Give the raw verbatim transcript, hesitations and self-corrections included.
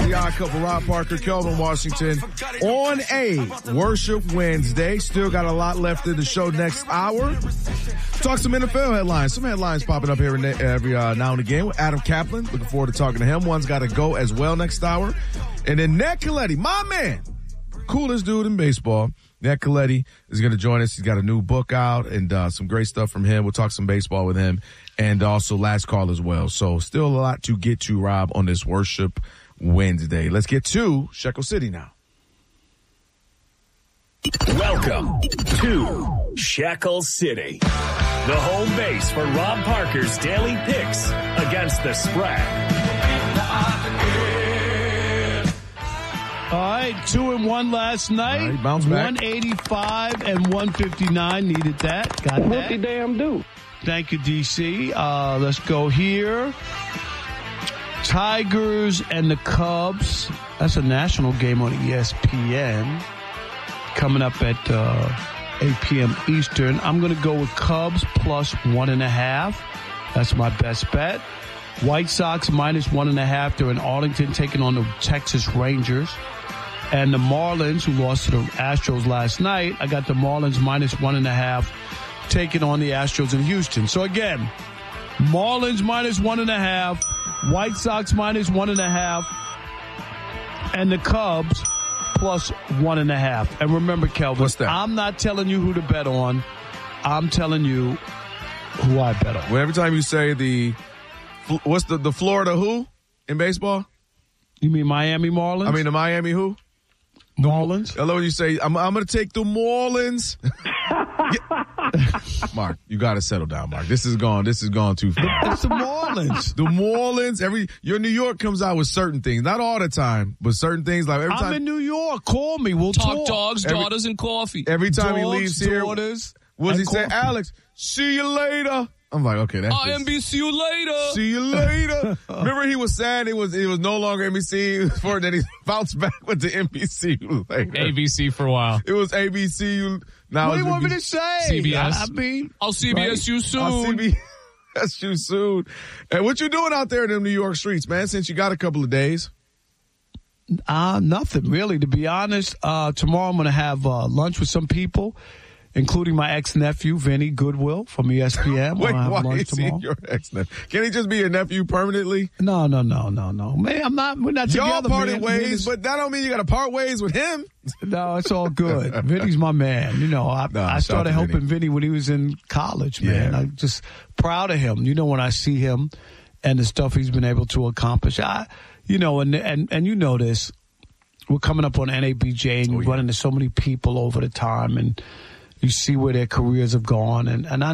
The Odd Couple, Rob Parker, Kelvin Washington, on a Worship Wednesday. Still got a lot left in the show next hour. Talk some N F L headlines. Some headlines popping up here every uh, now and again with Adam Kaplan. Looking forward to talking to him. One's got to go as well next hour. And then Ned Colletti, my man, coolest dude in baseball. Ned Colletti is going to join us. He's got a new book out and uh, some great stuff from him. We'll talk some baseball with him and also last call as well. So still a lot to get to, Rob, on this Worship Wednesday. Let's get to Shekel City now. Welcome to Shekel City, the home base for Rob Parker's daily picks against the spread. All right, two and one last night. Right, bounce back. one eighty-five and one fifty-nine. Needed that. Got that. What the damn do? Thank you, D C. Uh, let's go here. Tigers and the Cubs. That's a national game on E S P N. Coming up at uh, eight p.m. Eastern. I'm going to go with Cubs plus one and a half. That's my best bet. White Sox minus one and a half. They're in Arlington taking on the Texas Rangers. And the Marlins, who lost to the Astros last night, I got the Marlins minus one and a half taking on the Astros in Houston. So again, Marlins minus one and a half, White Sox minus one and a half, and the Cubs plus one and a half. And remember, Kelvin, What's that? I'm not telling you who to bet on. I'm telling you who I bet on. Well, every time you say the, what's the, the Florida who in baseball? You mean Miami Marlins? I mean the Miami who? Marlins. I love when you say, I'm, I'm going to take the Marlins. Mark, you got to settle down, Mark. This is gone. This is gone too far. It's the Marlins. The Marlins. Every your New York comes out with certain things, not all the time, but certain things. Like every I'm time. in New York. Call me. We'll Talk, talk. dogs, Every- daughters, and coffee. Every time he Dogs, leaves here, daughters, what does he and say? coffee. Alex, see you later. I'm like, okay, that's I M B, see you later. See you later. Remember, he was sad it was it was no longer N B C for then he bounced back with the N B C later. A B C for a while. It was A B C. Now What do it's you want me N B to C. say? C B S. I, I mean, I'll C B S you soon. I'll C B S you soon. And what you doing out there in them New York streets, man? Since you got a couple of days. uh, nothing really. To be honest, uh, tomorrow I'm going to have uh, lunch with some people, including my ex-nephew, Vinny Goodwill from E S P N. Wait, We'll have why lunch is he tomorrow. your ex-nephew? Can he just be your nephew permanently? No, no, no, no, no. Man, I'm not, we're not Y'all together, parted man. ways, Vinny's- but that don't mean you got to part ways with him. No, it's all good. Vinny's my man. You know, I, Nah, I shout started out to helping Vinny. Vinny when he was in college, man. Yeah. I'm just proud of him. You know, when I see him and the stuff he's been able to accomplish, I, you know, and, and, and you know this, we're coming up on N A B J and you Oh, yeah. run into so many people over the time and you see where their careers have gone. And, and I